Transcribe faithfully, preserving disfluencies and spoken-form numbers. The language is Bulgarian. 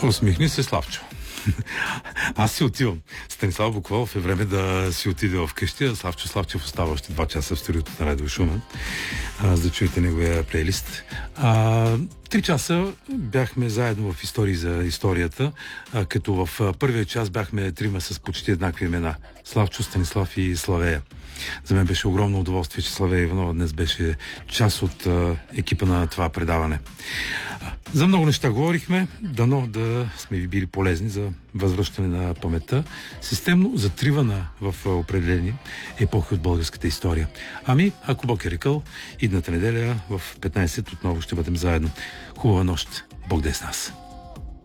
Усмихни се, Славчо. Аз си отивам. Станислав Буквалов е време да си отиде в къщи. Славчо Славчев остава още два часа в студиото на Радио Шумен, за да чуете неговия плейлист. А, три часа бяхме заедно в Истории за историята, а, като в първия час бяхме трима с почти еднакви имена. Славчо, Станислав и Славея. За мен беше огромно удоволствие, че Славея Иванова днес беше част от а, екипа на това предаване. За много неща говорихме, дано да сме ви били полезни за възвръщане на паметта, системно затривана в определени епохи от българската история. Ами, ако Бог е рекал, идната неделя в петнайсет отново ще бъдем заедно. Хубава нощ! Бог да е с нас!